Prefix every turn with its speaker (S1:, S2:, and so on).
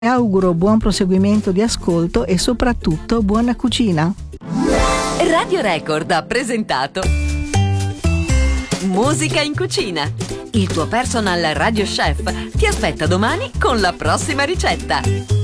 S1: Auguro buon proseguimento di ascolto e soprattutto buona cucina.
S2: Radio Record ha presentato Musica in cucina. Il tuo personal radio chef ti aspetta domani con la prossima ricetta.